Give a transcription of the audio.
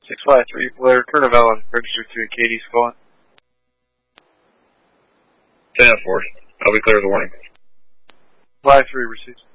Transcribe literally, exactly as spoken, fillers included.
six five three, Blair, Colonel Allen, registered to Katie Squad. ten four. I'll be clear of the warning. five three received.